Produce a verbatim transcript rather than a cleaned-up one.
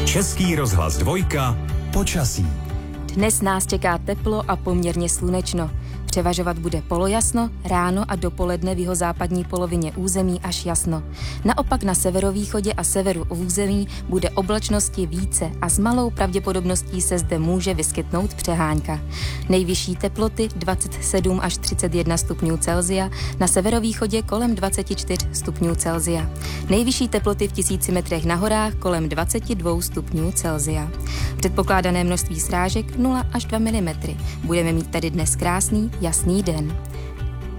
Český rozhlas dvojka. Počasí. Dnes nás čeká teplo a poměrně slunečno. Převažovat bude polojasno, ráno a dopoledne v jihozápadní polovině území až jasno. Naopak na severovýchodě a severu území bude oblačnosti více a s malou pravděpodobností se zde může vyskytnout přehánka. Nejvyšší teploty dvacet sedm až třicet jedna stupňů Celsia, na severovýchodě kolem dvacet čtyři stupňů Celsia. Nejvyšší teploty v tisíci metrech na horách kolem dvacet dva stupňů Celsia. Předpokládané množství srážek nula až dva milimetry. Budeme mít tady dnes krásný, jasný den.